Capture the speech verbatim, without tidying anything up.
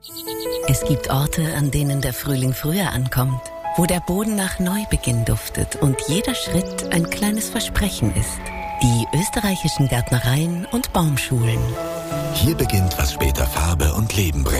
Es gibt Orte, an denen der Frühling früher ankommt, wo der Boden nach Neubeginn duftet und jeder Schritt ein kleines Versprechen ist. Die österreichischen Gärtnereien und Baumschulen. Hier beginnt, was später Farbe und Leben bringt.